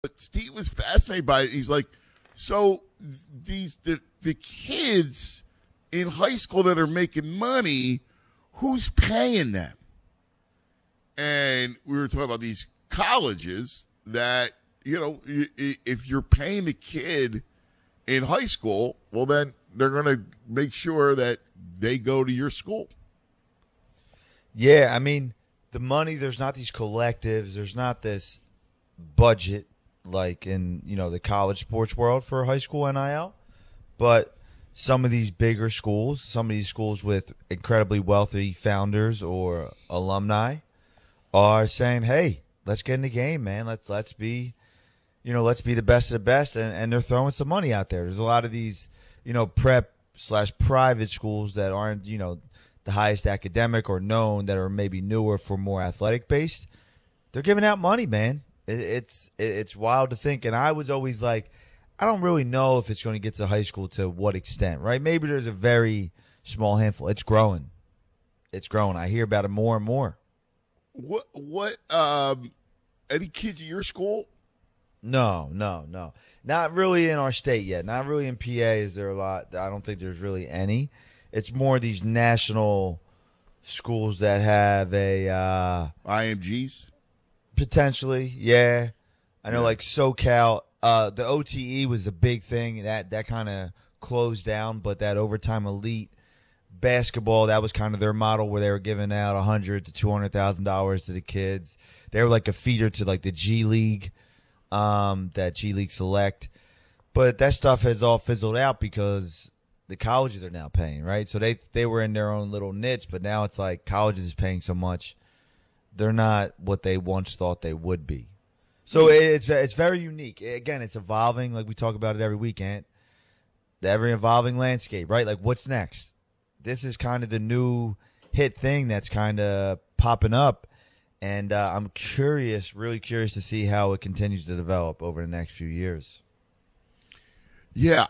But Steve was fascinated by it. He's like, so the kids in high school that are making money, who's paying them? And we were talking about these colleges that, if you're paying the kid in high school, well, then they're going to make sure that they go to your school. Yeah, I mean, the money, there's not these collectives, there's not this budget like in, the college sports world for high school NIL. But some of these bigger schools, some of these schools with incredibly wealthy founders or alumni are saying, hey, let's get in the game, man. Let's be the best of the best. And they're throwing some money out there. There's a lot of these, prep/private schools that aren't, the highest academic or known, that are maybe newer for more athletic based. They're giving out money, man. It's wild to think. And I was always like, I don't really know if it's going to get to high school to what extent, right? Maybe there's a very small handful. It's growing. I hear about it more and more. What any kids at your school? No. Not really in our state yet. Not really in PA is there a lot. I don't think there's really any. It's more these national schools that have a IMGs? Potentially, yeah. I know like SoCal, the OTE was a big thing. That kind of closed down, but that overtime elite basketball, that was kind of their model where they were giving out $100,000 to $200,000 to the kids. They were like a feeder to like the G League, that G League Select. But that stuff has all fizzled out because the colleges are now paying, right? So they were in their own little niche, but now it's like colleges is paying so much, they're not what they once thought they would be. So it's very unique. Again, it's evolving. Like we talk about it every weekend. The ever-evolving landscape, right? Like what's next? This is kind of the new hit thing that's kind of popping up. And I'm really curious to see how it continues to develop over the next few years. Yeah,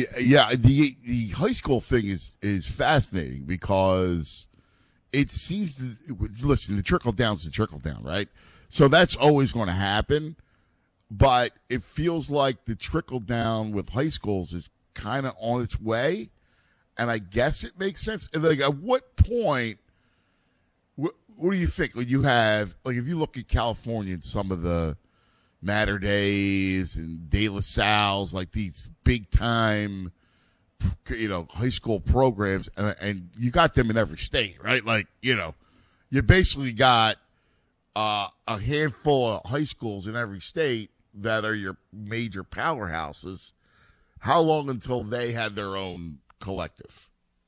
the high school thing is fascinating because it seems to, listen, the trickle down's the trickle down, right? So that's always going to happen, but it feels like the trickle down with high schools is kind of on its way, and I guess it makes sense. And like, at what point? What do you think when you have, like, if you look at California and some of the Mater Days and De La Salles, like these big time, high school programs, and you got them in every state, right? Like, you basically got a handful of high schools in every state that are your major powerhouses. How long until they have their own collective?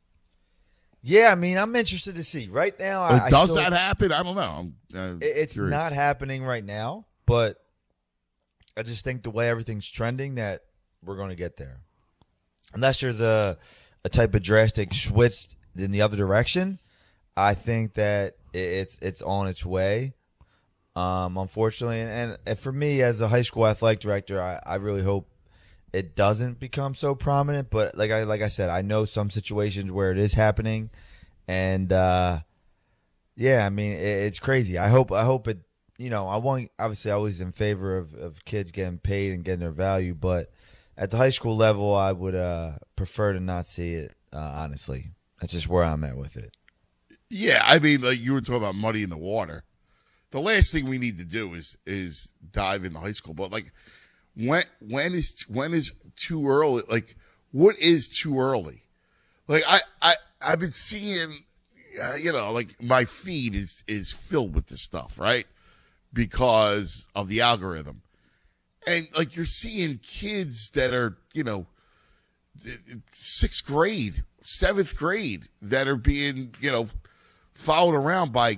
Yeah, I mean, I'm interested to see. Right now, does that happen? I don't know. It's curious. Not happening right now, but I just think the way everything's trending that we're going to get there. Unless there's a type of drastic switch in the other direction, I think that it's on its way. Unfortunately, and for me as a high school athletic director, I really hope it doesn't become so prominent. But like I said, I know some situations where it is happening, and yeah, I mean it's crazy. I hope it. I want, obviously I was in favor of kids getting paid and getting their value, but at the high school level, I would prefer to not see it. Honestly, that's just where I'm at with it. Yeah, I mean, like you were talking about muddy in the water. The last thing we need to do is dive into high school. But like, when is too early? Like, what is too early? Like I've been seeing, like my feed is filled with this stuff, right? Because of the algorithm. And like you're seeing kids that are, 6th grade, 7th grade that are being, followed around by,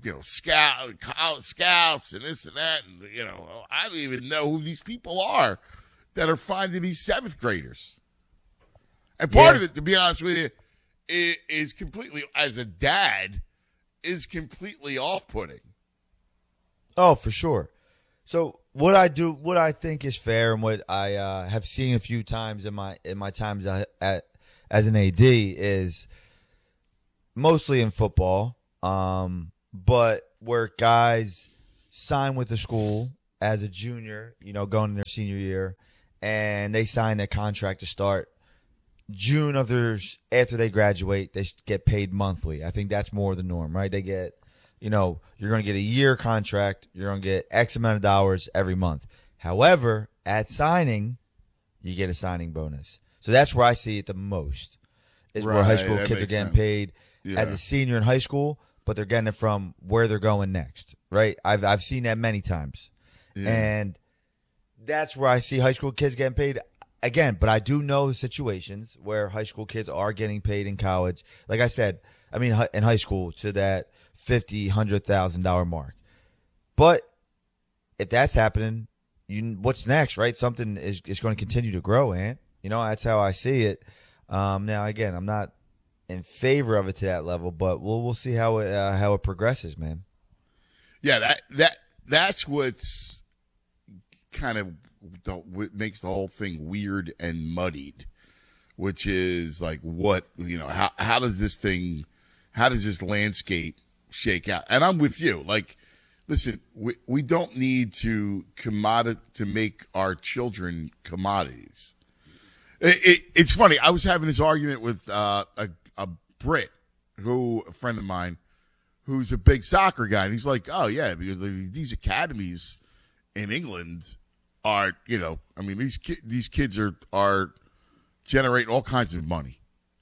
scouts and this and that. And, I don't even know who these people are that are finding these 7th graders. And part of it, to be honest with you, is completely, as a dad, is completely off-putting. Oh, for sure. So what I think is fair, and what I have seen a few times in my times as an AD is mostly in football, but where guys sign with the school as a junior, going in their senior year, and they sign their contract to start June after they graduate. They get paid monthly. I think that's more the norm, right? They get, you're going to get a year contract. You're going to get X amount of dollars every month. However, at signing, you get a signing bonus. So that's where I see it the most, is where high school kids are getting paid as a senior in high school, but they're getting it from where they're going next, right? I've seen that many times. Yeah. And that's where I see high school kids getting paid again. But I do know situations where high school kids are getting paid in college. Like I said, in high school to that $50,000, $100,000 mark. But if that's happening, what's next, right? Something is going to continue to grow, Ant. That's how I see it. Now, again, I'm not in favor of it to that level, but we'll see how it progresses, man. Yeah, that's what's kind of what makes the whole thing weird and muddied, which is like how does this landscape shake out? And I'm with you. Like, listen, we don't need to make our children commodities. It's funny. I was having this argument with a Brit, a friend of mine, who's a big soccer guy, and he's like, "Oh yeah, because these academies in England are, these kids are generating all kinds of money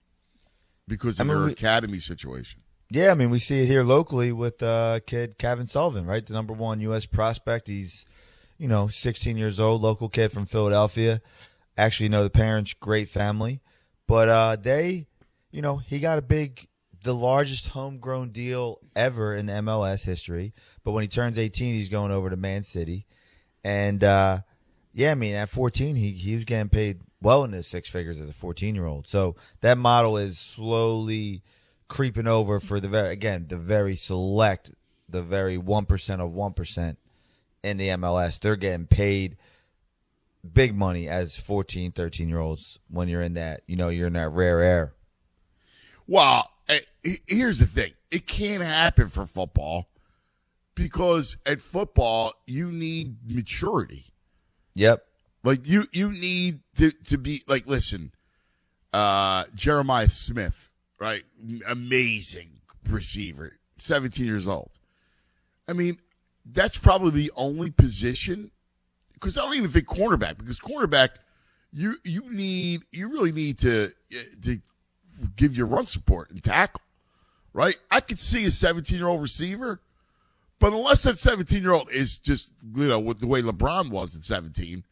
because of their academy situation." Yeah, we see it here locally with kid Kevin Sullivan, right? The number 1 U.S. prospect. He's, 16 years old, local kid from Philadelphia. Actually, the parents, great family. But he got the largest homegrown deal ever in MLS history. But when he turns 18, he's going over to Man City. And, at 14, he was getting paid well into 6 figures as a 14-year-old. So that model is slowly creeping over for the very select, the very 1% of 1% in the MLS. They're getting paid big money as 14, 13-year-olds when you're in that, you're in that rare air. Well, here's the thing. It can't happen for football because at football, you need maturity. Yep. Like, you need to be, like, listen, Jeremiah Smith, right? Amazing receiver, 17 years old. That's probably the only position, because I don't even think cornerback, because cornerback, you really need to give your run support and tackle, right? I could see a 17-year-old receiver, but unless that 17-year-old is just, with the way LeBron was at 17,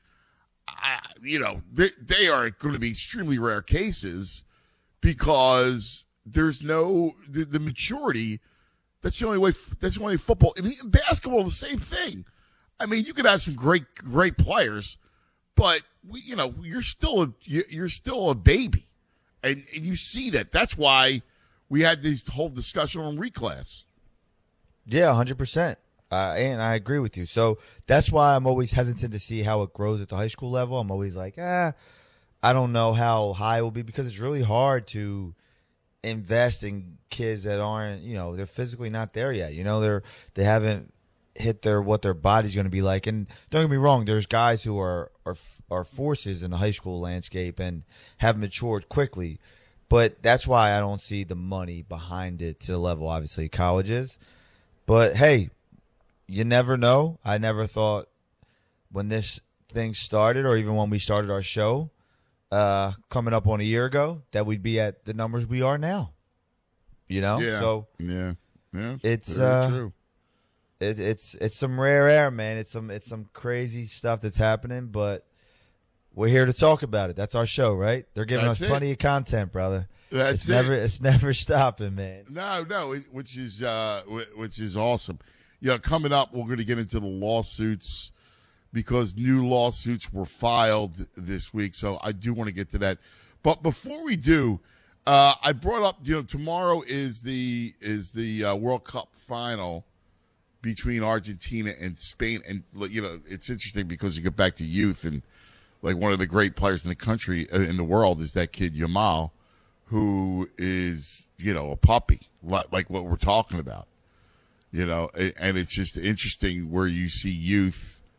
they are going to be extremely rare cases because there's the maturity. That's the only way football, and in basketball, the same thing. You could have some great players, but you're still a baby, and you see that. That's why we had this whole discussion on reclass. Yeah, 100%. And I agree with you. So that's why I'm always hesitant to see how it grows at the high school level. I'm always like, I don't know how high it will be, because it's really hard to invest in kids that aren't, they're physically not there yet. They haven't hit what their body's going to be like. And don't get me wrong, there's guys who are forces in the high school landscape and have matured quickly. But that's why I don't see the money behind it to the level, obviously, college is. But, hey, you never know. I never thought when this thing started, or even when we started our show, coming up on a year ago, that we'd be at the numbers we are now. Yeah. So yeah, it's true. It's some rare air, man. It's some crazy stuff that's happening, but we're here to talk about it. That's our show, right? They're giving us plenty of content, brother. It's never stopping, man. No, which is awesome. Coming up, we're going to get into the lawsuits, because new lawsuits were filed this week. So I do want to get to that. But before we do, I brought up, tomorrow is the World Cup final between Argentina and Spain. And, it's interesting because you get back to youth, and like one of the great players in the country, in the world, is that kid Yamal, who is, a puppy, like what we're talking about. And it's just interesting where you see youth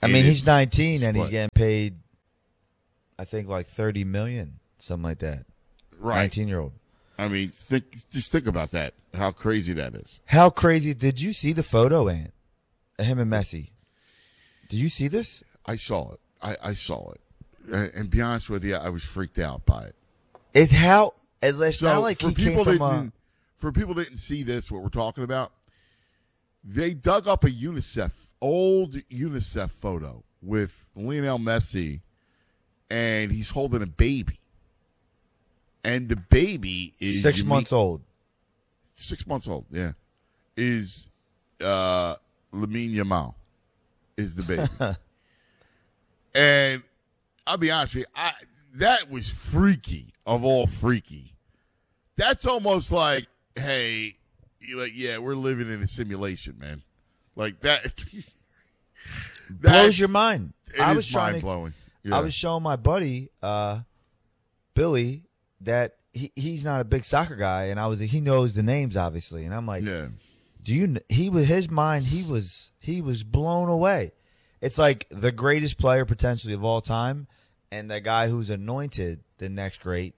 I mean, he's is 19 and he's what? getting paid, I think, like $30 million, something like that. Right. 19-year-old. I mean, just think about that. How crazy that is. How crazy. Did you see the photo, Ant? Him and Messi. Did you see this? I saw it. I saw it. And be honest with you, I was freaked out by it. It's how. It's So not like for he people came that from didn't, for people that didn't see this, what we're talking about, they dug up a old UNICEF photo with Lionel Messi, and he's holding a baby. And the baby is 6 months old. 6 months old, yeah. Is Lamine Yamal is the baby. And I'll be honest with you, that was freaky of all freaky. That's almost like, hey, you're like, yeah, we're living in a simulation, man. Like that Blows your mind. It is mind blowing. Yeah. I was showing my buddy, Billy, that he's not a big soccer guy, and he knows the names obviously, and I'm like, yeah. His mind, he was blown away. It's like the greatest player potentially of all time, and the guy who's anointed the next great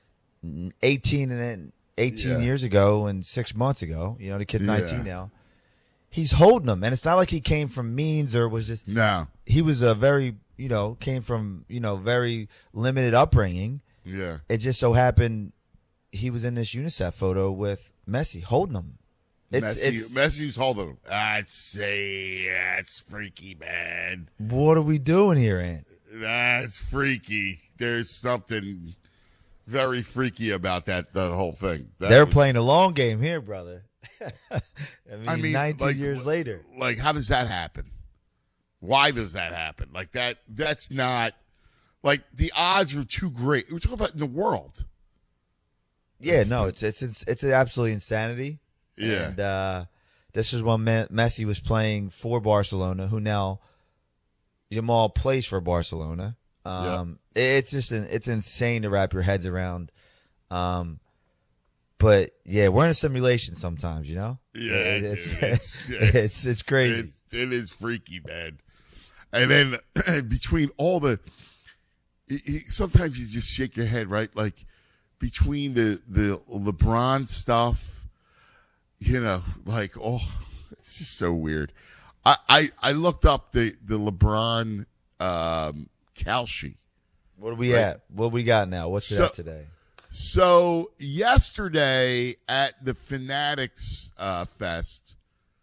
18 years ago and 6 months ago. You know, the kid's 19 now. He's holding them, and it's not like he came from means or was just. No. He was a very, came from, very limited upbringing. Yeah. It just so happened he was in this UNICEF photo with Messi holding them. Messi's holding him. That's freaky, man. What are we doing here, Ant? That's freaky. There's something very freaky about that whole thing. They're playing a long game here, brother. I mean 19 years later. Like, how does that happen? Why does that happen? Like, that's not, like, the odds are too great. We're talking about in the world. Yeah, it's absolutely insanity. Yeah. And this is when Messi was playing for Barcelona, who now Yamal plays for Barcelona. It's just it's insane to wrap your heads around. But yeah, we're in a simulation sometimes, you know. Yeah, it's crazy. It is freaky, man. And then between all the, sometimes you just shake your head, right? Like between the LeBron stuff. Like, oh, it's just so weird. I looked up the LeBron Kalshi. What are we at? What we got now? What's it at today? So yesterday at the Fanatics Fest,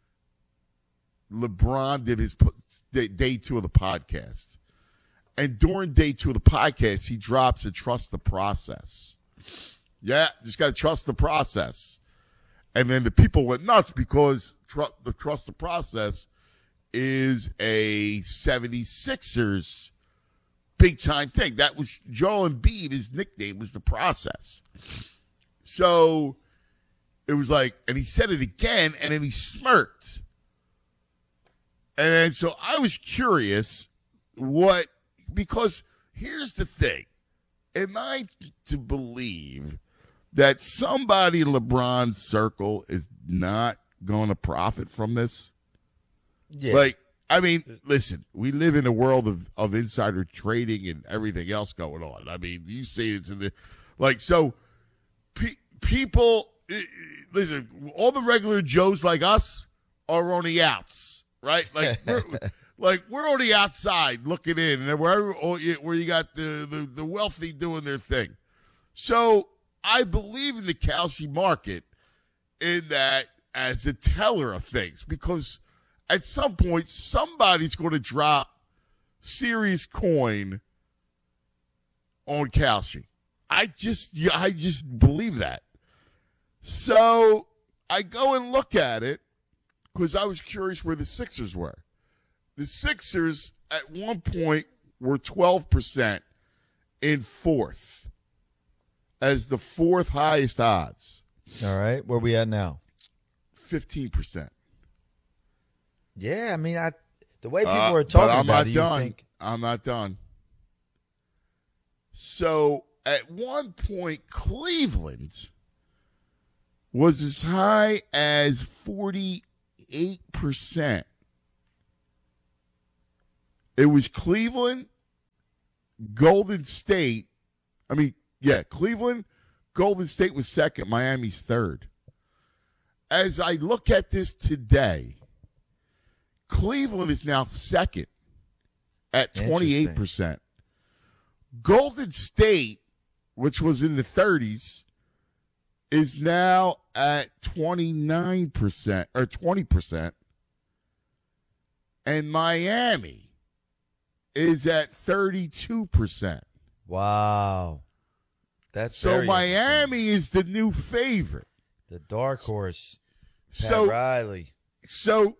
LeBron did his day 2 of the podcast. And during day 2 of the podcast, he drops a trust the process. Yeah, just got to trust the process. And then the people went nuts because the trust the process is a 76ers big-time thing. That was Joel Embiid. His nickname was the process. So it was like, and he said it again, and then he smirked. And then so I was curious because here's the thing. Am I to believe that somebody in LeBron's circle is not going to profit from this? Yeah. Like, I mean, listen, we live in a world of insider trading and everything else going on. I mean, you see it's in the, like, so people, listen, all the regular Joes like us are on the outs, right? Like, we're on the outside looking in, and where you got the wealthy doing their thing. So I believe in the Kalshi market in that as a teller of things, because at some point somebody's going to drop serious coin on Kalshi. I just believe that. So I go and look at it because I was curious where the Sixers were. The Sixers at one point were 12% in fourth. As the fourth highest odds. All right. Where we at now? 15%. Yeah, I mean, the way people are talking about it, I'm not done. So at one point, Cleveland was as high as 48% It was Cleveland, Golden State. Cleveland, Golden State was second, Miami's third. As I look at this today, Cleveland is now second at 28%. Golden State, which was in the 30s, is now at 29% or 20%. And Miami is at 32%. Wow. That's so Miami is the new favorite. The dark horse. So Pat Riley. So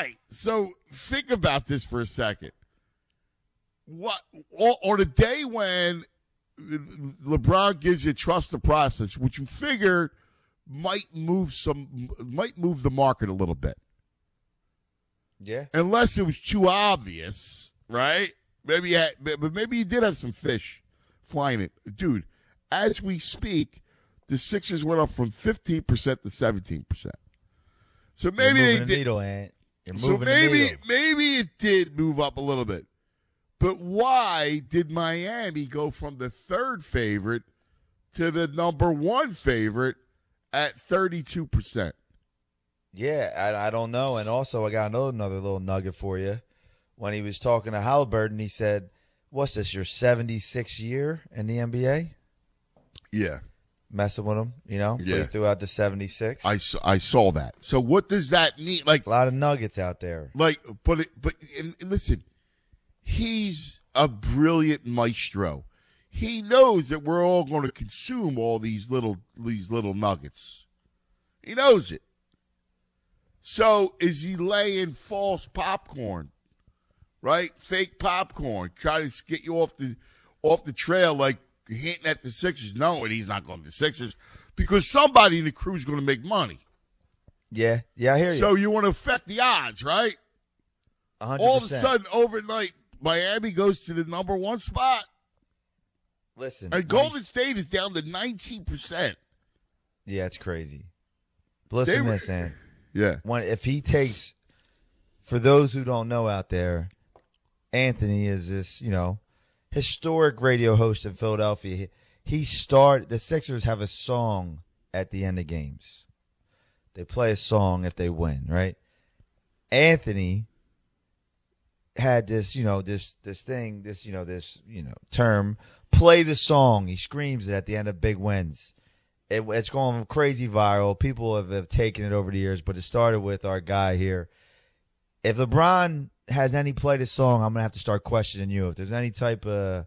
think about this for a second. What on a day when LeBron gives you trust the process, which you figured might move the market a little bit. Yeah. Unless it was too obvious, right? Maybe you did have some fish flying it. Dude, as we speak, the Sixers went up from 15% to 17%. So maybe You're they moving the did. needle, Ant. You're So moving the needle. maybe it did move up a little bit. But why did Miami go from the third favorite to the number one favorite at 32%? Yeah, I don't know. And also, I got another little nugget for you. When he was talking to Halliburton, he said, "What's this? Your 76th year in the NBA?" Yeah, messing with him. Yeah, but he threw out the 76. I saw that. So what does that mean? Like a lot of nuggets out there. But listen, he's a brilliant maestro. He knows that we're all going to consume all these little nuggets. He knows it. So is he laying false popcorn, right? Fake popcorn, trying to get you off the trail, like hinting at the Sixers, knowing he's not going to the Sixers because somebody in the crew is going to make money. Yeah, I hear you. So you want to affect the odds, right? 100%. All of a sudden, overnight, Miami goes to the number one spot. Listen, and Golden State is down to 19%. Yeah, it's crazy. But listen to this, man. Yeah. If he takes, for those who don't know out there, Anthony is this, historic radio host in Philadelphia. The Sixers have a song at the end of games. They play a song if they win, right? Anthony had this, term, play the song. He screams it at the end of big wins. It's going crazy viral. People have taken it over the years, but it started with our guy here. If LeBron has any play this song, I'm gonna have to start questioning you. If there's any type of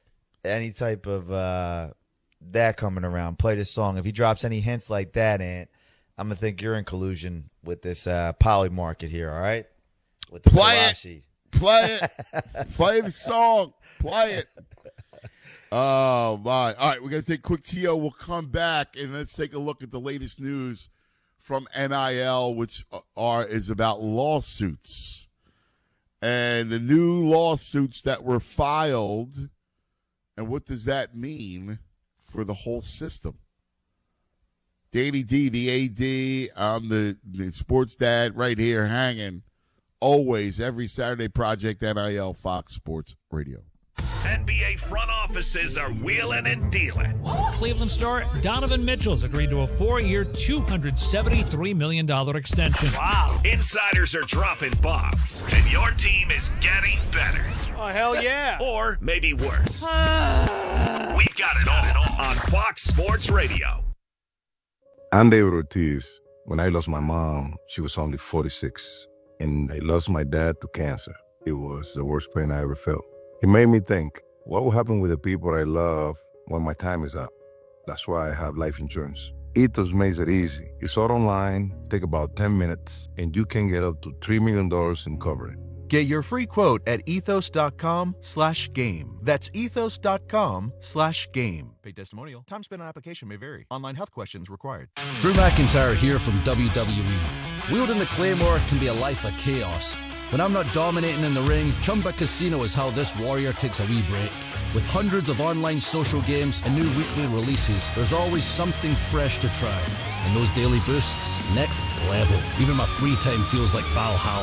that coming around, play this song. If he drops any hints like that, Ant, I'm gonna think you're in collusion with this poly market here. All right, with the play Kalashi. Play it, play the song, play it. Oh, my. All right, we're going to take a quick TO. We'll come back, and let's take a look at the latest news from NIL, which is about lawsuits. And the new lawsuits that were filed, and what does that mean for the whole system? Danny D, the AD, I'm the sports dad right here hanging, always, every Saturday Project NIL, Fox Sports Radio. NBA front offices are wheeling and dealing. Cleveland star Donovan Mitchell's agreed to a 4-year, $273 million extension. Wow. Insiders are dropping bombs, and your team is getting better. Oh, hell yeah. Or maybe worse. We've got it all on Fox Sports Radio. I'm David Ortiz. When I lost my mom, she was only 46, and I lost my dad to cancer. It was the worst pain I ever felt. It made me think, what will happen with the people I love when my time is up? That's why I have life insurance. Ethos makes it easy. It's all online, take about 10 minutes, and you can get up to $3 million in coverage. Get your free quote at ethos.com/game. That's ethos.com/game. Paid testimonial. Time spent on application may vary. Online health questions required. Drew McIntyre here from WWE. Wielding the Claymore can be a life of chaos. When I'm not dominating in the ring, Chumba Casino is how this warrior takes a wee break. With hundreds of online social games and new weekly releases, there's always something fresh to try. And those daily boosts, next level. Even my free time feels like Valhalla.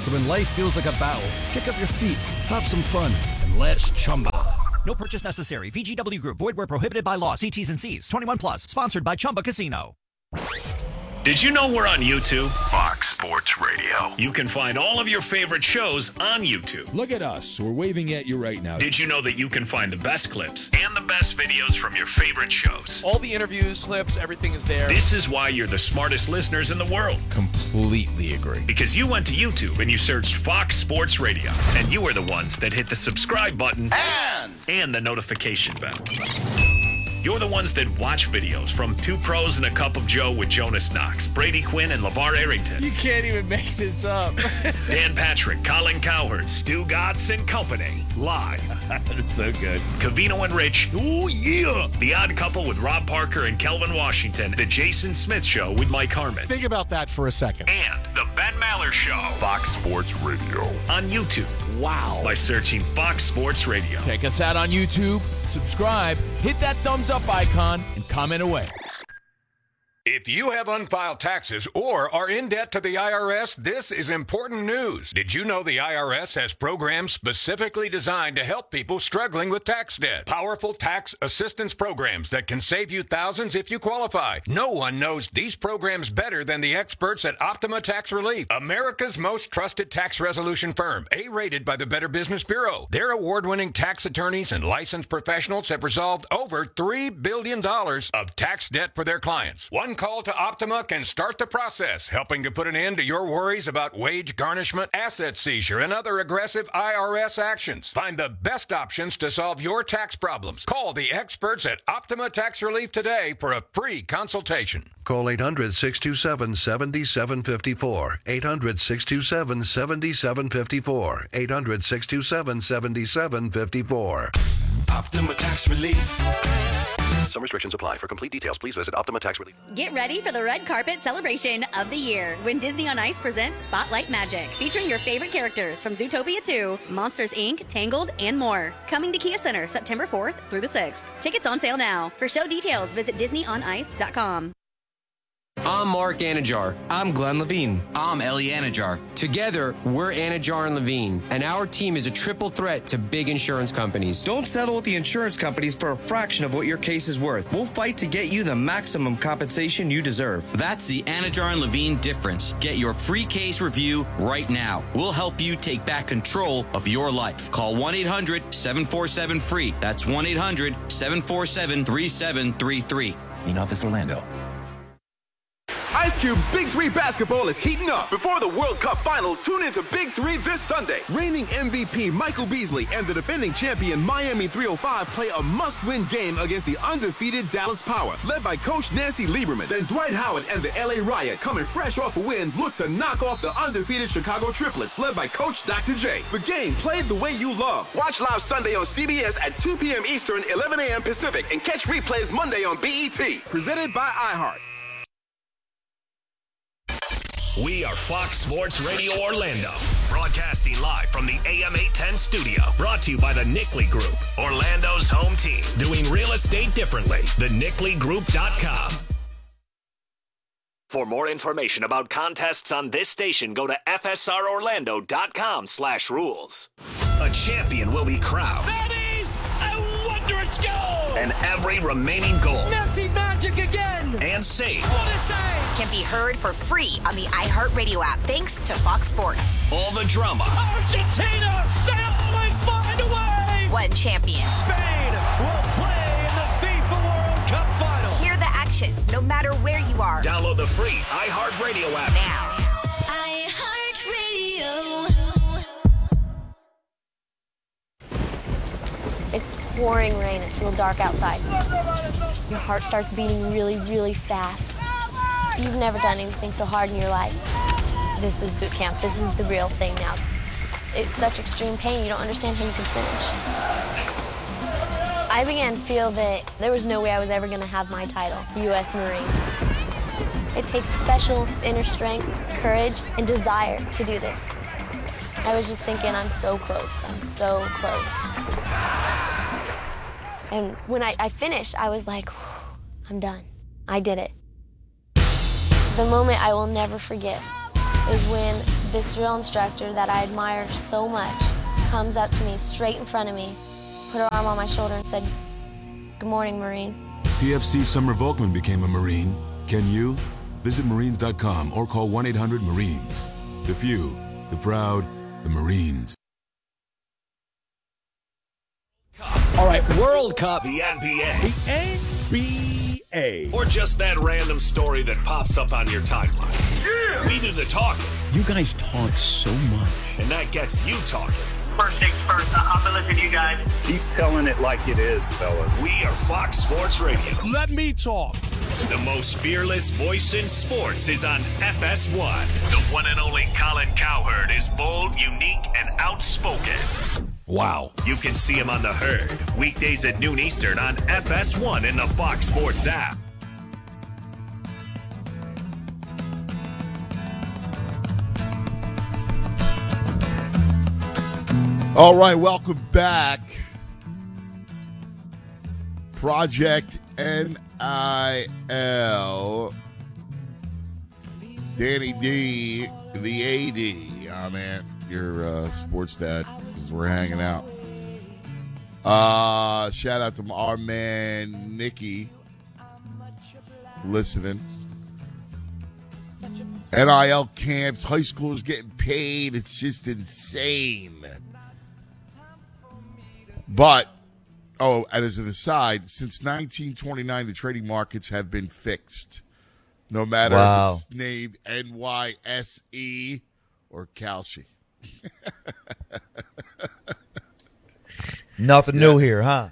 So when life feels like a battle, kick up your feet, have some fun, and let's Chumba. No purchase necessary. VGW Group. Void where prohibited by law. See T's and C's. 21 plus. Sponsored by Chumba Casino. Did you know we're on YouTube? Fox Sports Radio. You can find all of your favorite shows on YouTube. Look at us. We're waving at you right now. Did you know that you can find the best clips and the best videos from your favorite shows? All the interviews, clips, everything is there. This is why you're the smartest listeners in the world. Completely agree. Because you went to YouTube and you searched Fox Sports Radio. And you were the ones that hit the subscribe button and the notification bell. You're the ones that watch videos from Two Pros and a Cup of Joe with Jonas Knox, Brady Quinn, and LeVar Arrington. You can't even make this up. Dan Patrick, Colin Cowherd, Stu Gatz and Company. Live. That's so good. Cavino and Rich. Oh, yeah. The Odd Couple with Rob Parker and Kelvin Washington. The Jason Smith Show with Mike Harmon. Think about that for a second. And The Ben Maller Show. Fox Sports Radio. On YouTube. Wow. By searching Fox Sports Radio. Check us out on YouTube. Subscribe. Hit that thumbs up icon and comment away. If you have unfiled taxes or are in debt to the IRS, this is important news. Did you know the IRS has programs specifically designed to help people struggling with tax debt? Powerful tax assistance programs that can save you thousands if you qualify. No one knows these programs better than the experts at Optima Tax Relief, America's most trusted tax resolution firm, A-rated by the Better Business Bureau. Their award-winning tax attorneys and licensed professionals have resolved over $3 billion of tax debt for their clients. One call to Optima can start the process, helping to put an end to your worries about wage garnishment, asset seizure, and other aggressive IRS actions. Find the best options to solve your tax problems. Call the experts at Optima Tax Relief today for a free consultation. Call 800-627-7754. 800-627-7754. 800-627-7754. Optima Tax Relief. Some restrictions apply. For complete details, please visit Optima Tax Relief. Get ready for the red carpet celebration of the year when Disney on Ice presents Spotlight Magic, featuring your favorite characters from Zootopia 2, Monsters, Inc., Tangled, and more. Coming to Kia Center September 4th through the 6th. Tickets on sale now. For show details, visit DisneyOnIce.com. I'm Mark Anajar. I'm Glenn Levine. I'm Ellie Anajar. Together, we're Anajar and Levine, and our team is a triple threat to big insurance companies. Don't settle with the insurance companies for a fraction of what your case is worth. We'll fight to get you the maximum compensation you deserve. That's the Anajar and Levine difference. Get your free case review right now. We'll help you take back control of your life. Call 1-800-747-FREE. That's 1-800-747-3733. Main office, Orlando. Ice Cube's Big 3 basketball is heating up. Before the World Cup final, tune into Big 3 this Sunday. Reigning MVP Michael Beasley and the defending champion Miami 305 play a must-win game against the undefeated Dallas Power, led by Coach Nancy Lieberman. Then Dwight Howard and the LA Riot, coming fresh off a win, look to knock off the undefeated Chicago Triplets, led by Coach Dr. J. The game played the way you love. Watch live Sunday on CBS at 2 p.m. Eastern, 11 a.m. Pacific, and catch replays Monday on BET. Presented by iHeart. We are Fox Sports Radio Orlando, broadcasting live from the AM 810 studio. Brought to you by the Nickley Group, Orlando's home team. Doing real estate differently. TheNickleyGroup.com. For more information about contests on this station, go to FSROrlando.com/rules. A champion will be crowned. That is a wondrous goal! And every remaining goal. Messi magic again! And save. What a save! Can be heard for free on the iHeartRadio app, thanks to Fox Sports. All the drama. Argentina, they always find a way! One champion. Spain will play in the FIFA World Cup final. Hear the action, no matter where you are. Download the free iHeartRadio app now. It's pouring rain. It's real dark outside. Your heart starts beating really, really fast. You've never done anything so hard in your life. This is boot camp. This is the real thing now. It's such extreme pain, you don't understand how you can finish. I began to feel that there was no way I was ever going to have my title, U.S. Marine. It takes special inner strength, courage, and desire to do this. I was just thinking, I'm so close. I'm so close. And when I finished, I was like, I'm done. I did it. The moment I will never forget is when This drill instructor that I admire so much comes up to me straight in front of me, put her arm on my shoulder and said, "Good morning, Marine." PFC Summer Volkman became a Marine. Can you? Visit Marines.com or call 1-800-MARINES. The few, the proud, the Marines. All right, World Cup. The NBA. The NBA. Or just that random story that pops up on your timeline. Yeah. We do the talking. You guys talk so much. And that gets you talking. First things first, I'm going to listen to you guys. Keep telling it like it is, fellas. We are Fox Sports Radio. Let me talk. The most fearless voice in sports is on FS1. The one and only Colin Cowherd is bold, unique, and outspoken. Wow. You can see him on The Herd, weekdays at noon Eastern on FS1 in the Fox Sports app. All right, welcome back. Project NIL. Danny D, the AD. Oh, man, your sports dad, because we're hanging out. Shout out to our man, Nikki, listening. NIL camps, high schoolers getting paid. It's just insane. But, and as an aside, since 1929, the trading markets have been fixed. No matter if it's named NYSE or Kalshi. Nothing new here, huh?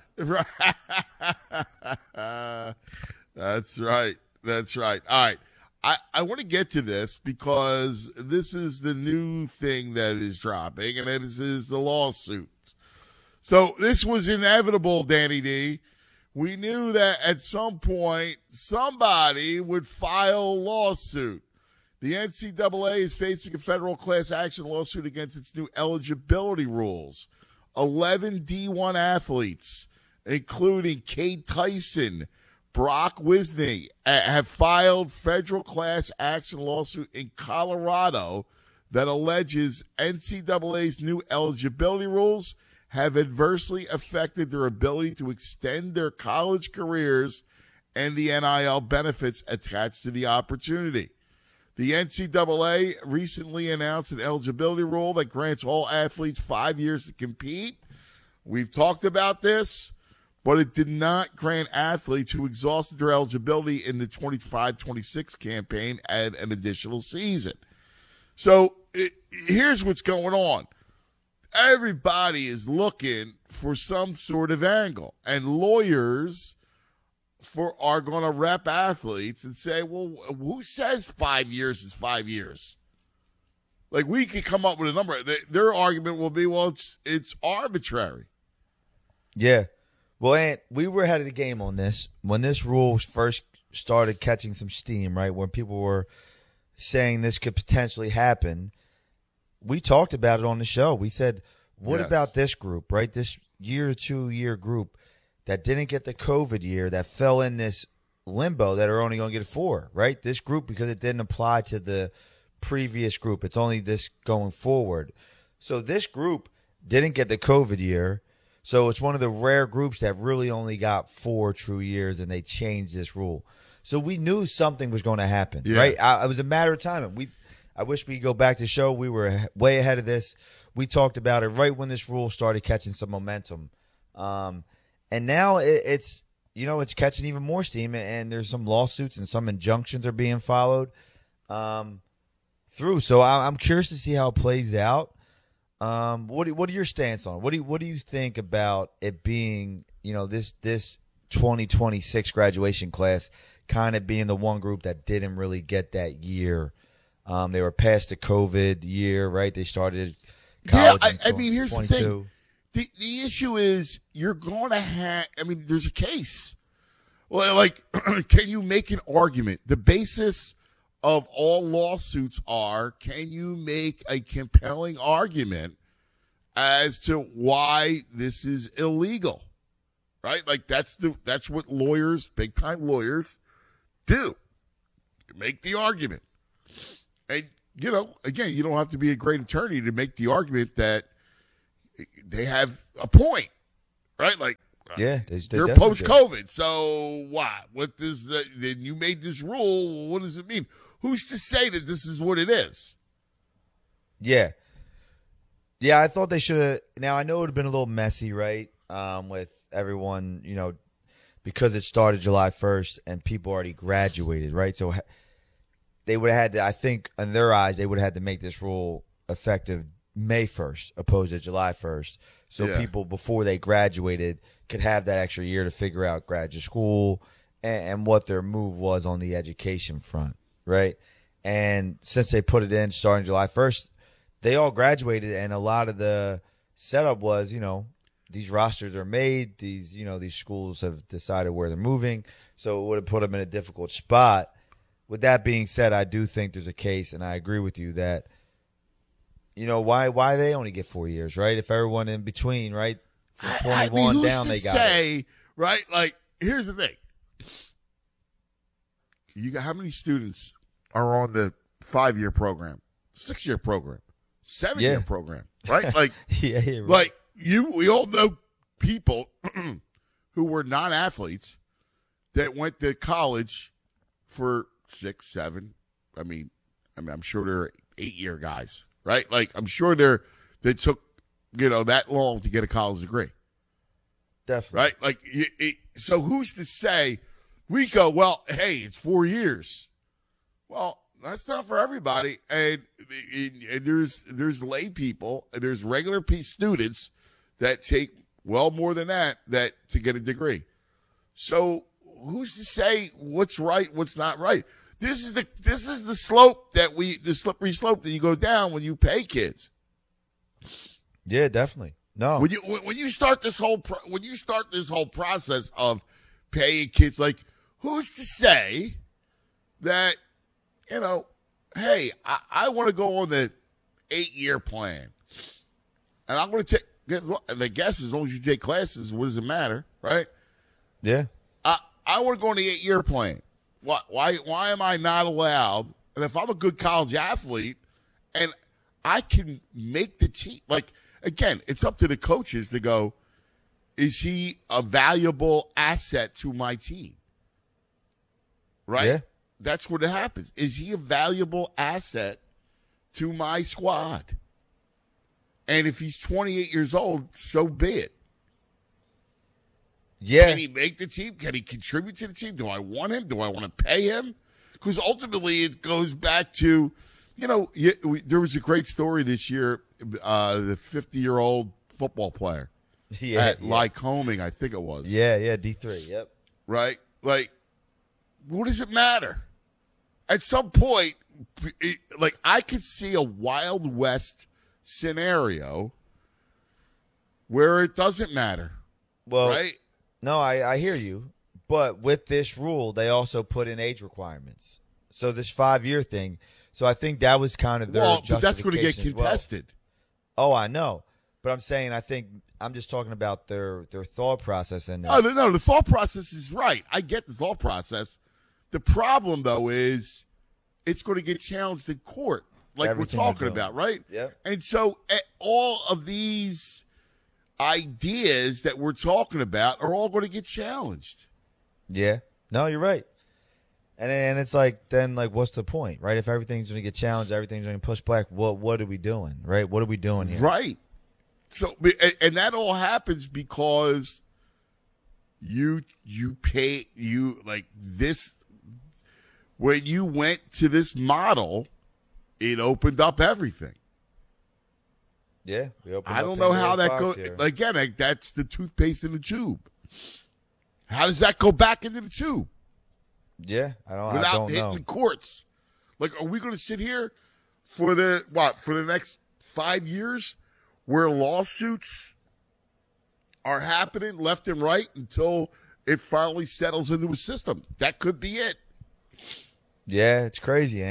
That's right. That's right. All right. I want to get to this because this is the new thing that is dropping, and this is the lawsuit. So this was inevitable, Danny D. We knew that at some point somebody would file a lawsuit. The NCAA is facing a federal class action lawsuit against its new eligibility rules. 11 D1 athletes, including Cade Tyson, Brock Wisney, have filed federal class action lawsuit in Colorado that alleges NCAA's new eligibility rules have adversely affected their ability to extend their college careers and the NIL benefits attached to the opportunity. The NCAA recently announced an eligibility rule that grants all athletes 5 years to compete. We've talked about this, but it did not grant athletes who exhausted their eligibility in the 25-26 campaign an additional season. So here's what's going on. Everybody is looking for some sort of angle, and lawyers are going to rep athletes and say, well, who says 5 years is 5 years? Like, we could come up with a number. Their argument will be, well, it's arbitrary. Yeah. Well, Ant, we were ahead of the game on this. When this rule first started catching some steam, right, when people were saying this could potentially happen, we talked about it on the show. We said, what about this group, right? This 2 year group that didn't get the COVID year, that fell in this limbo that are only going to get 4, right? This group, because it didn't apply to the previous group. It's only this going forward. So this group didn't get the COVID year. So it's one of the rare groups that really only got 4 true years, and they changed this rule. So we knew something was going to happen, right? It was a matter of time. I wish we could go back to the show. We were way ahead of this. We talked about it right when this rule started catching some momentum. And now it's catching even more steam, and there's some lawsuits and some injunctions are being followed through. So I'm curious to see how it plays out. What are your stance on it? What do you think about it being, this 2026 graduation class kind of being the one group that didn't really get that year? They were past the COVID year, right? They started college. Yeah, I mean, here's 22. The thing. The issue is you're going to have – I mean, there's a case. Well, like, can you make an argument? The basis of all lawsuits are, can you make a compelling argument as to why this is illegal, right? Like, that's what lawyers, big-time lawyers, do. Make the argument. And again, you don't have to be a great attorney to make the argument that they have a point, right? Like, yeah, they're post-COVID. So what does then you made this rule? What does it mean? Who's to say that this is what it is? Yeah. Yeah, I thought they should have. Now, I know it would have been a little messy, right, with everyone, because it started July 1st and people already graduated, right? So they would have had to, I think, in their eyes, they would have had to make this rule effective May 1st opposed to July 1st. So people, before they graduated, could have that extra year to figure out graduate school and what their move was on the education front, right? And since they put it in starting July 1st, they all graduated, and a lot of the setup was, these rosters are made, these schools have decided where they're moving, so it would have put them in a difficult spot. With that being said, I do think there's a case, and I agree with you that, why they only get 4 years, right? If everyone in between, right, from 21 down, they got it. Right? Like, here's the thing. You got how many students are on the 5-year program, 6-year program, 7-year program, right? Like, right. Like we all know people who were non-athletes that went to college for 6, 7. I mean, I'm sure they're 8-year guys, right? Like, I'm sure they took, that long to get a college degree. Definitely. Right? Like, so who's to say we go, well, hey, it's 4 years. Well, that's not for everybody. And there's lay people, and there's regular students that take well more than that to get a degree. So who's to say what's right, what's not right? This is the slope the slippery slope that you go down when you pay kids. Yeah, definitely. No. When you start this whole process of paying kids, like, who's to say that, hey, I want to go on the 8-year plan, and I'm going to take. And I guess as long as you take classes, what does it matter, right? Yeah. I want to go on the 8-year plan. Why am I not allowed? And if I'm a good college athlete and I can make the team, like, again, it's up to the coaches to go, is he a valuable asset to my team? Right? Yeah. That's what it happens. Is he a valuable asset to my squad? And if he's 28 years old, so be it. Yeah. Can he make the team? Can he contribute to the team? Do I want him? Do I want to pay him? Because ultimately it goes back to, there was a great story this year, the 50-year-old football player at Lycoming, I think it was. Yeah, D3, yep. Right? Like, what does it matter? At some point, I could see a Wild West scenario where it doesn't matter. Well, right? No, I hear you. But with this rule, they also put in age requirements. So this 5-year thing. So I think that was kind of their justification. But that's going to get contested. Well. Oh, I know. But I'm saying I'm just talking about their thought process in this. Oh, no, the thought process is right. I get the thought process. The problem, though, is it's going to get challenged in court, like everything we're talking about, right? Yeah. And so all of these ideas that we're talking about are all going to get challenged. Yeah. No, you're right. And it's like, then, like, what's the point, right? If everything's going to get challenged, everything's going to push back, what are we doing, right? What are we doing here? Right. So, and that all happens because you pay, like this, when you went to this model, it opened up everything. Yeah. I don't know how that goes. Again, that's the toothpaste in the tube. How does that go back into the tube? Yeah, I don't know. Without hitting the courts. Like, are we going to sit here for the next 5 years where lawsuits are happening left and right until it finally settles into a system? That could be it. Yeah, it's crazy,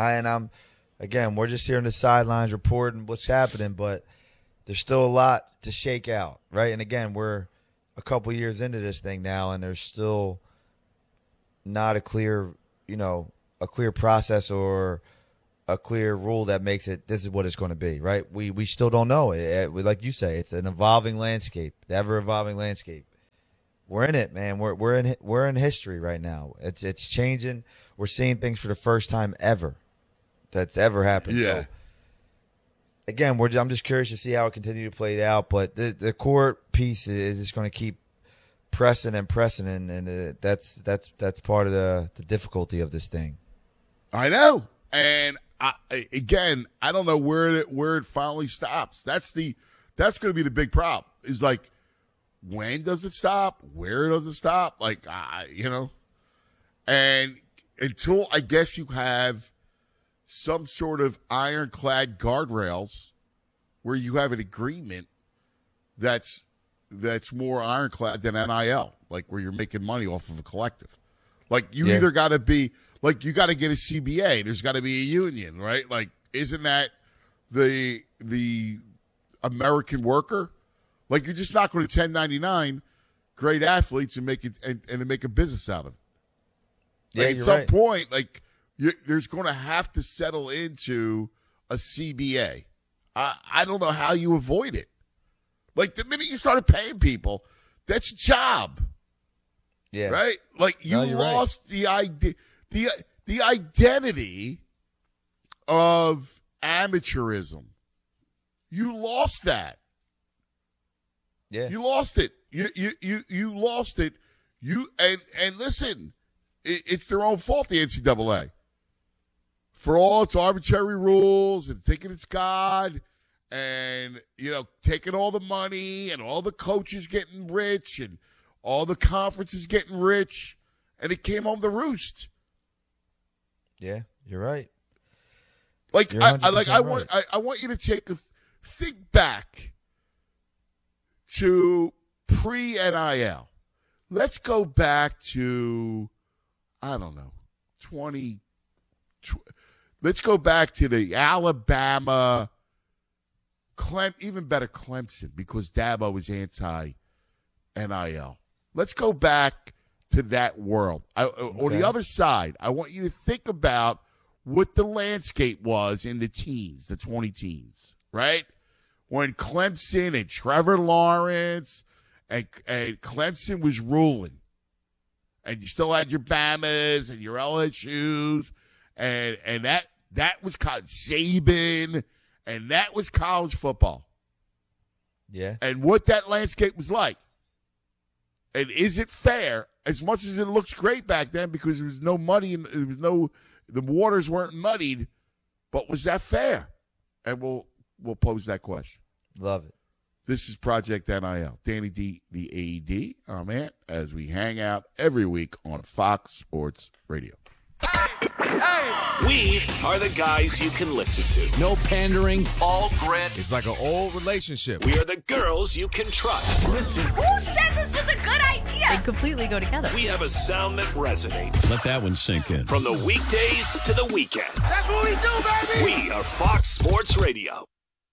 again, we're just here on the sidelines reporting what's happening, but there's still a lot to shake out, right? And again, we're a couple years into this thing now, and there's still not a clear process or a clear rule that makes it this is what it's going to be, right? We still don't know. Like you say, it's an evolving landscape, the ever evolving landscape. We're in it, man. We're in history right now. It's changing. We're seeing things for the first time ever that's ever happened. Yeah. So, again, I'm just curious to see how it continues to play out. But the court piece is just going to keep pressing, and that's part of the difficulty of this thing. I know, and I don't know where it finally stops. That's going to be the big problem. Is like, when does it stop? Where does it stop? Like, and until I guess you have some sort of ironclad guardrails where you have an agreement that's more ironclad than NIL, like where you're making money off of a collective. Like you either got to be like, you got to get a CBA. There's got to be a union, right? Like, isn't that the American worker? Like, you're just not going to 1099 great athletes and make it and make a business out of it. Like, at some point, like there's going to have to settle into a CBA. I don't know how you avoid it. Like, the minute you started paying people, that's your job. Yeah. Right? Like, you lost the identity of amateurism. You lost that. Yeah. You lost it. You lost it. And listen, it's their own fault, the NCAA. For all its arbitrary rules and thinking it's God and, taking all the money and all the coaches getting rich and all the conferences getting rich, and it came home to roost. Yeah, you're right. Like, I want you to think back to pre-NIL. Let's go back to, I don't know, let's go back to the Alabama, even better Clemson, because Dabo was anti-NIL. Let's go back to that world. On the other side, I want you to think about what the landscape was in the teens, the 20 teens, right? When Clemson and Trevor Lawrence and Clemson was ruling. And you still had your Bamas and your LSUs and that was Saban, and that was college football. Yeah. And what that landscape was like. And is it fair, as much as it looks great back then because there was no money and the waters weren't muddied, but was that fair? And we'll pose that question. Love it. This is Project NIL. Danny D, the AED, our man, as we hang out every week on Fox Sports Radio. We are the guys you can listen to. No pandering. All grit. It's like an old relationship. We are the girls you can trust. Listen. Who said this was a good idea? They completely go together. We have a sound that resonates. Let that one sink in. From the weekdays to the weekends. That's what we do, baby! We are Fox Sports Radio.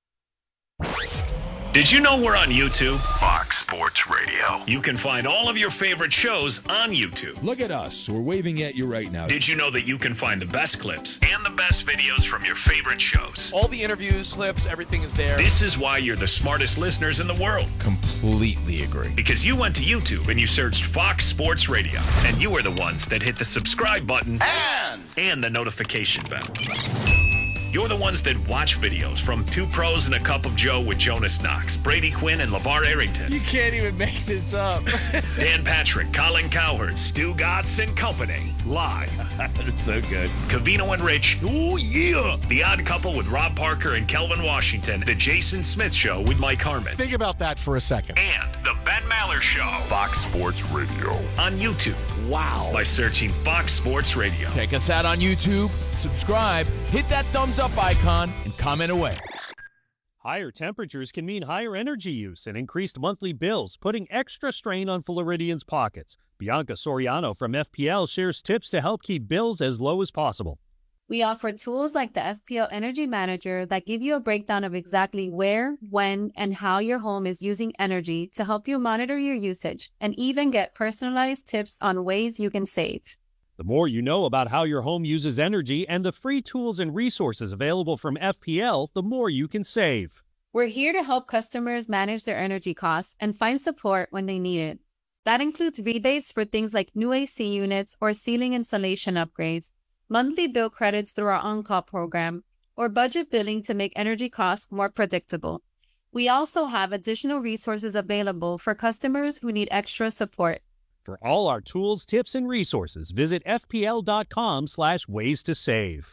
Did you know we're on YouTube? Fox Sports Radio. You can find all of your favorite shows on YouTube. Look at us. We're waving at you right now. Did you know that you can find the best clips and the best videos from your favorite shows? All the interviews, clips, everything is there. This is why you're the smartest listeners in the world. Completely agree. Because you went to YouTube and you searched Fox Sports Radio, and you were the ones that hit the subscribe button and the notification bell. You're the ones that watch videos from Two Pros and a Cup of Joe with Jonas Knox, Brady Quinn, and LeVar Arrington. You can't even make this up. Dan Patrick, Colin Cowherd, Stu Gatz and Company. Live. That's so good. Cavino and Rich. Oh, yeah. The Odd Couple with Rob Parker and Kelvin Washington. The Jason Smith Show with Mike Harmon. Think about that for a second. And The Ben Maller Show. Fox Sports Radio. On YouTube. Wow. By searching Fox Sports Radio. Check us out on YouTube. Subscribe. Hit that thumbs up icon and comment away. Higher temperatures can mean higher energy use and increased monthly bills, putting extra strain on Floridians' pockets. Bianca Soriano from FPL shares tips to help keep bills as low as possible. We offer tools like the FPL Energy Manager that give you a breakdown of exactly where, when, and how your home is using energy to help you monitor your usage and even get personalized tips on ways you can save. The more you know about how your home uses energy and the free tools and resources available from FPL, the more you can save. We're here to help customers manage their energy costs and find support when they need it. That includes rebates for things like new AC units or ceiling insulation upgrades, monthly bill credits through our on-call program, or budget billing to make energy costs more predictable. We also have additional resources available for customers who need extra support. For all our tools, tips, and resources, visit fpl.com/ways to save.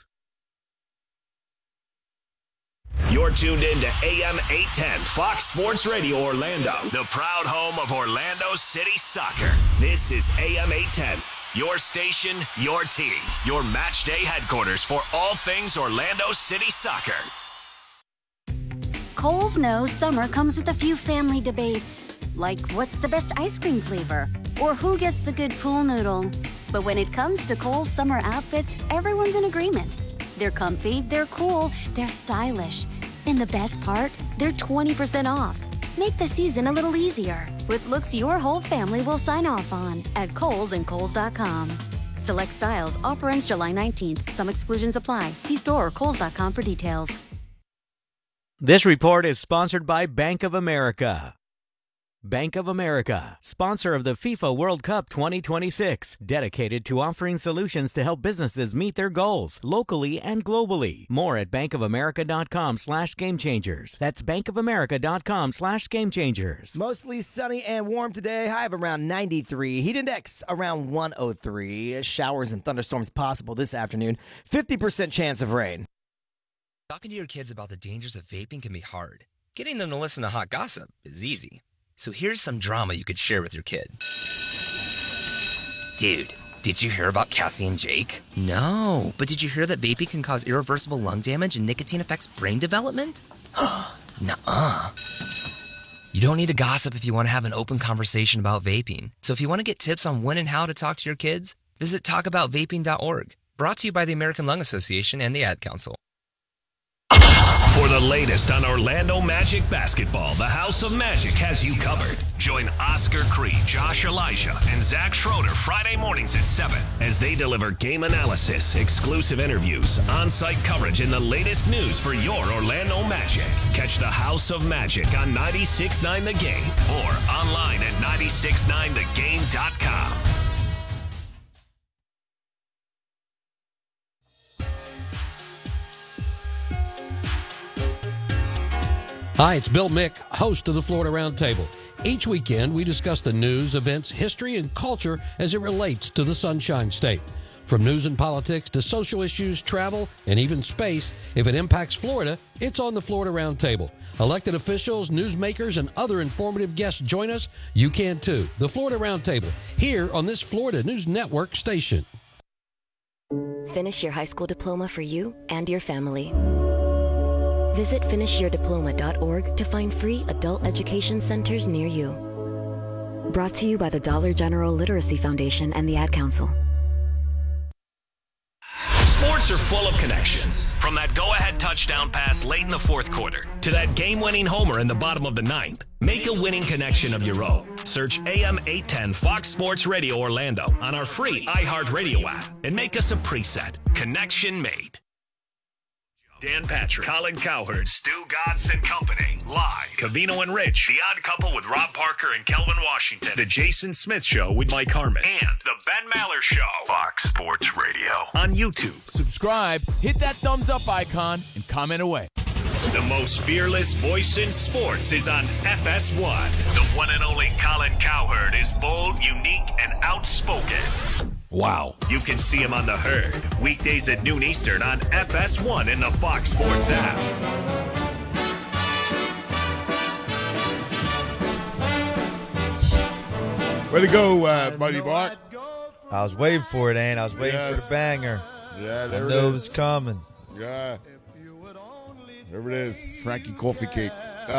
You're tuned in to AM 810 Fox Sports Radio Orlando, the proud home of Orlando City Soccer. This is AM 810, your station, your team, your match day headquarters for all things Orlando City Soccer. Kohl's knows summer comes with a few family debates, like what's the best ice cream flavor, or who gets the good pool noodle. But when it comes to Kohl's summer outfits, everyone's in agreement. They're comfy, they're cool, they're stylish. And the best part, they're 20% off. Make the season a little easier with looks your whole family will sign off on at Kohl's and Kohl's.com. Select styles. Offer ends July 19th. Some exclusions apply. See store or Kohl's.com for details. This report is sponsored by Bank of America. Bank of America, sponsor of the FIFA World Cup 2026, dedicated to offering solutions to help businesses meet their goals locally and globally. More at bankofamerica.com/gamechangers. That's bankofamerica.com/gamechangers. Mostly sunny and warm today. High of around 93. Heat index around 103. Showers and thunderstorms possible this afternoon. 50% chance of rain. Talking to your kids about the dangers of vaping can be hard. Getting them to listen to hot gossip is easy. So here's some drama you could share with your kid. Dude, did you hear about Cassie and Jake? No, but did you hear that vaping can cause irreversible lung damage and nicotine affects brain development? Nuh-uh. You don't need to gossip if you want to have an open conversation about vaping. So if you want to get tips on when and how to talk to your kids, visit talkaboutvaping.org. Brought to you by the American Lung Association and the Ad Council. For the latest on Orlando Magic basketball, the House of Magic has you covered. Join Oscar Creed, Josh Elijah, and Zach Schroeder Friday mornings at 7 as they deliver game analysis, exclusive interviews, on-site coverage, and the latest news for your Orlando Magic. Catch the House of Magic on 96.9 The Game or online at 969thegame.com. Hi, it's Bill Mick, host of the Florida Roundtable. Each weekend, we discuss the news, events, history, and culture as it relates to the Sunshine State. From news and politics to social issues, travel, and even space, if it impacts Florida, it's on the Florida Roundtable. Elected officials, newsmakers, and other informative guests join us. You can too. The Florida Roundtable, here on this Florida News Network station. Finish your high school diploma for you and your family. Visit finishyourdiploma.org to find free adult education centers near you. Brought to you by the Dollar General Literacy Foundation and the Ad Council. Sports are full of connections. From that go-ahead touchdown pass late in the fourth quarter to that game-winning homer in the bottom of the ninth. Make a winning connection of your own. Search AM 810 Fox Sports Radio Orlando on our free iHeartRadio app and make us a preset. Connection made. Dan Patrick, Colin Cowherd, Stu Gatz and Company. Live. Covino and Rich. The Odd Couple with Rob Parker and Kelvin Washington. The Jason Smith Show with Mike Harmon. And The Ben Maller Show. Fox Sports Radio. On YouTube. Subscribe, hit that thumbs up icon, and comment away. The most fearless voice in sports is on FS1. The one and only Colin Cowherd is bold, unique, and outspoken. Wow. You can see him on The Herd, weekdays at noon Eastern on FS1 in the Fox Sports app. Way to go, Buddy Bart. I was waiting for it, Ann. I was waiting for the banger. Yeah, there I it know is. it was coming. Yeah. There it is. Frankie Coffee Cake.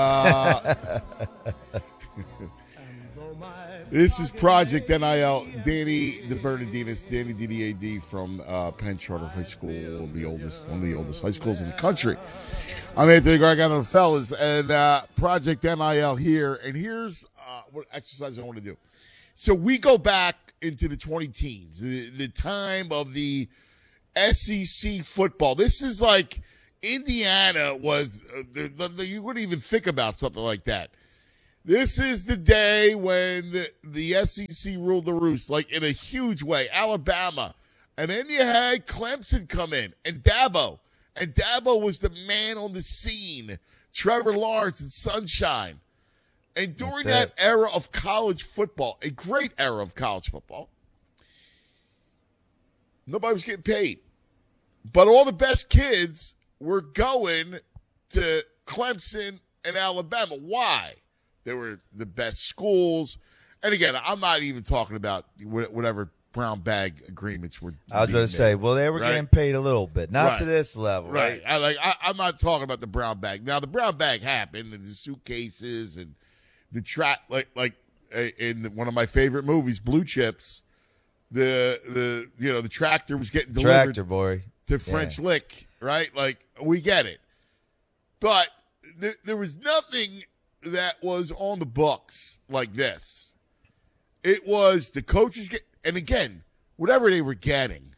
This is Project NIL. Danny DeBernardinis, Danny DDAD from Penn Charter High School, one of the oldest high schools in the country. I'm Anthony Gargano, fellas, and Project NIL here. And here's what exercise I want to do. So we go back into the 20-teens, the time of the SEC football. This is like Indiana was, you wouldn't even think about something like that. This is the day when the SEC ruled the roost, like in a huge way. Alabama. And then you had Clemson come in and Dabo. And Dabo was the man on the scene. Trevor Lawrence and Sunshine. And during that era of college football, a great era of college football, nobody was getting paid. But all the best kids were going to Clemson and Alabama. Why? They were the best schools. And again, I'm not even talking about whatever brown bag agreements were. I was going to say, well, they were getting paid a little bit, not to this level, right? I'm not talking about the brown bag. Now, the brown bag happened, and the suitcases and the track, like in one of my favorite movies, Blue Chips. The tractor was getting delivered to French Lick, right? Like, we get it, but there was nothing that was on the books like this. It was the coaches and again, whatever they were getting,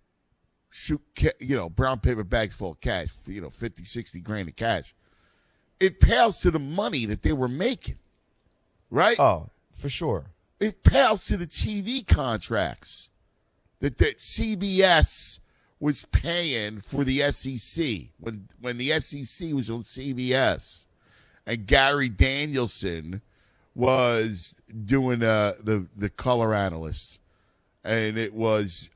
brown paper bags full of cash, 50, 60 grand of cash. It pales to the money that they were making, right? Oh, for sure. It pales to the TV contracts that CBS was paying for the SEC when the SEC was on CBS. And Gary Danielson was doing the color analyst, and it was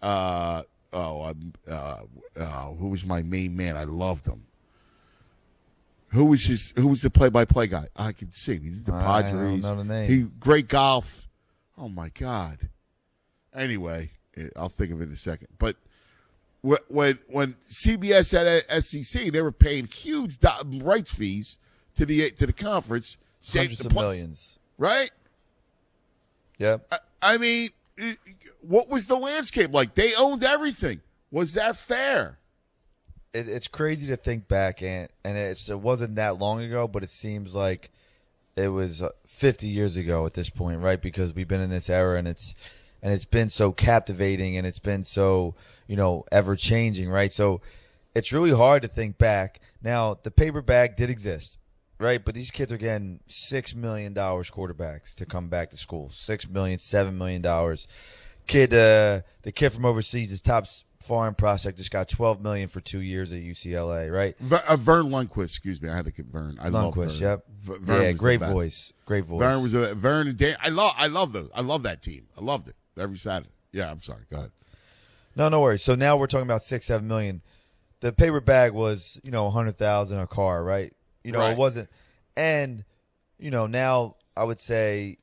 who was my main man? I loved him. Who was the play-by-play guy? I can see. He did the Padres. I don't know the name. Great golf. Oh my God. Anyway, I'll think of it in a second. But when CBS had SEC, they were paying huge rights fees to the conference, hundreds of millions, right? Yep. I mean, what was the landscape like? They owned everything. Was that fair? It's crazy to think back, and it wasn't that long ago, but it seems like it was 50 years ago at this point, right? Because we've been in this era, and it's been so captivating, and it's been so ever changing, right? So it's really hard to think back. Now, the paper bag did exist. Right, but these kids are getting $6 million quarterbacks to come back to school. $6 million, $7 million. The kid from overseas, his top foreign prospect, just got $12 million for 2 years at UCLA. Right, Vern Lundquist. Excuse me, I had to get Vern. I love Vern. Yep. Vern great voice. Great voice. Vern was Vern and Dan. I love those. I love that team. I loved it every Saturday. Yeah, I'm sorry. Go ahead. No worries. So now we're talking about $6-7 million. The paper bag was $100,000 a car, right? Right. It wasn't. And, now I would say,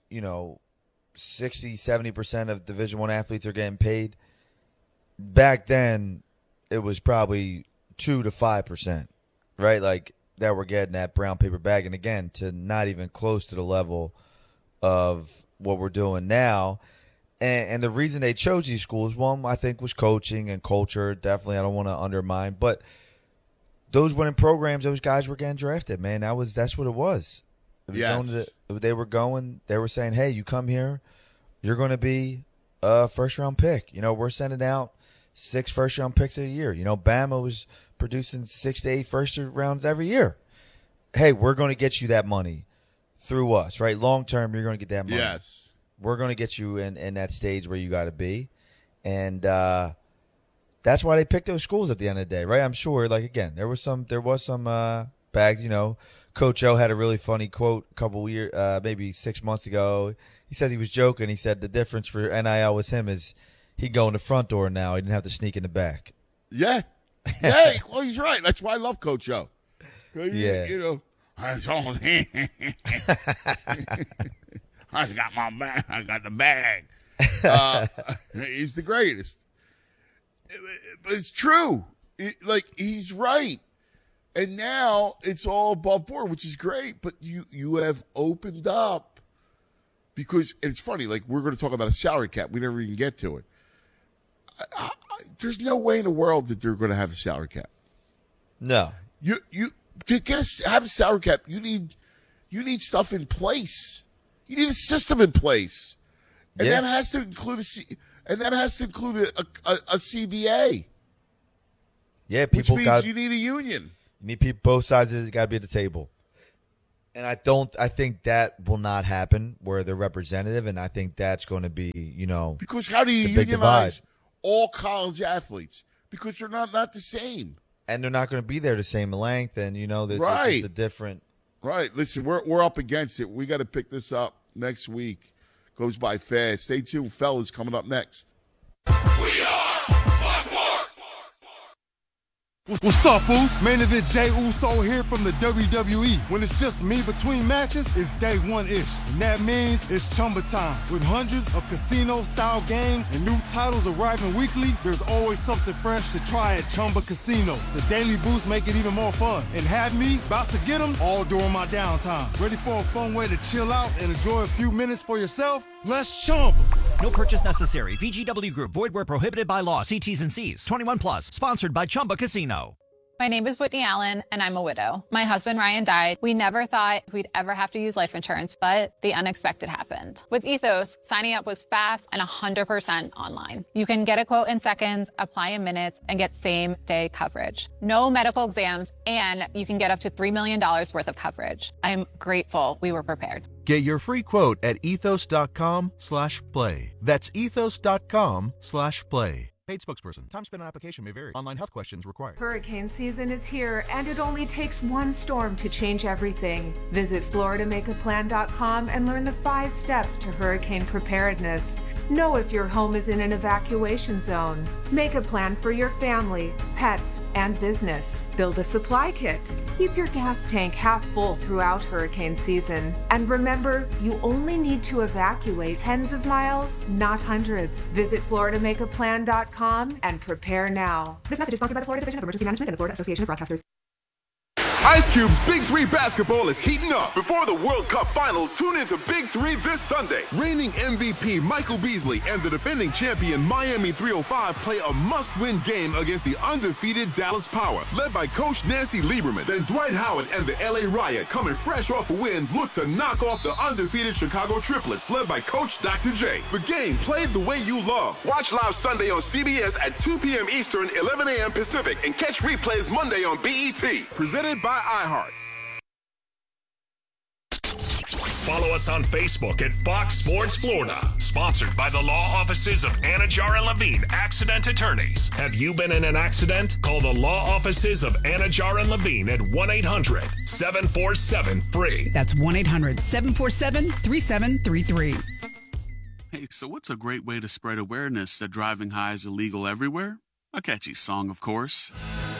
60-70% of Division I athletes are getting paid. Back then, it was probably 2 to 5%, right? Like, that were getting that brown paper bag. And again, to not even close to the level of what we're doing now. And the reason they chose these schools, one, I think, was coaching and culture. Definitely, I don't want to undermine. But those winning programs, those guys were getting drafted, man. That's what it was. Yes. They were saying, hey, you come here, you're going to be a first-round pick. We're sending out 6 first-round picks a year. Bama was producing 6 to 8 first rounds every year. Hey, we're going to get you that money through us, right? Long-term, you're going to get that money. Yes. We're going to get you in that stage where you got to be. And that's why they picked those schools at the end of the day, right? I'm sure, like, again, there was some bags, Coach O had a really funny quote a couple years, maybe 6 months ago. He said he was joking. He said the difference for NIL with him is he'd go in the front door now. He didn't have to sneak in the back. Yeah. Yeah, well, he's right. That's why I love Coach O. Yeah. I told him. I got my bag. I got the bag. He's the greatest. But it's true. He's right. And now it's all above board, which is great. But you have opened up because it's funny. Like, we're going to talk about a salary cap. We never even get to it. There's no way in the world that they're going to have a salary cap. No. You to have a salary cap, you need stuff in place. You need a system in place. And that has to include a CBA. Yeah, people which means you need a union. You need people, both sides got to be at the table. And I think that will not happen where they're representative, and I think that's going to be, because how do you unionize all college athletes? Because they're not the same. And they're not going to be there the same length, and there's just a different. Right. Listen, we're up against it. We got to pick this up next week. Goes by fast. Stay tuned, fellas. Coming up next. We are What's up, fools? Main event Jey Uso here from the WWE. When it's just me between matches, it's day one-ish. And that means it's Chumba time. With hundreds of casino-style games and new titles arriving weekly, there's always something fresh to try at Chumba Casino. The daily boosts make it even more fun. And have me about to get them all during my downtime. Ready for a fun way to chill out and enjoy a few minutes for yourself? Let's Chumba. No purchase necessary. VGW Group. Void where prohibited by law. See T's and C's. 21 plus. Sponsored by Chumba Casino. My name is Whitney Allen, and I'm a widow. My husband, Ryan, died. We never thought we'd ever have to use life insurance, but the unexpected happened. With Ethos, signing up was fast and 100% online. You can get a quote in seconds, apply in minutes, and get same-day coverage. No medical exams, and you can get up to $3 million worth of coverage. I'm grateful we were prepared. Get your free quote at ethos.com/play. That's ethos.com/play. Paid spokesperson. Time spent on application may vary. Online health questions required. Hurricane season is here, and it only takes one storm to change everything. Visit FloridaMakeAPlan.com and learn the 5 steps to hurricane preparedness. Know if your home is in an evacuation zone. Make a plan for your family, pets, and business. Build a supply kit. Keep your gas tank half full throughout hurricane season. And remember, you only need to evacuate tens of miles, not hundreds. Visit FloridaMakeAPlan.com and prepare now. This message is sponsored by the Florida Division of Emergency Management and the Florida Association of Broadcasters. Ice Cube's Big 3 basketball is heating up. Before the World Cup final, tune into Big 3 this Sunday. Reigning MVP Michael Beasley and the defending champion Miami 305 play a must-win game against the undefeated Dallas Power, led by Coach Nancy Lieberman. Then Dwight Howard and the LA Riot, coming fresh off a win, look to knock off the undefeated Chicago Triplets, led by Coach Dr. J. The game played the way you love. Watch live Sunday on CBS at 2 p.m. Eastern, 11 a.m. Pacific, and catch replays Monday on BET. Presented by iHeart. Follow us on Facebook at Fox Sports Florida. Sponsored by the law offices of Anajar and Levine, accident attorneys. Have you been in an accident? Call the law offices of Anajar and Levine at 1-800-747-FREE. That's 1-800-747-3733. Hey, so what's a great way to spread awareness that driving high is illegal everywhere? A catchy song, of course.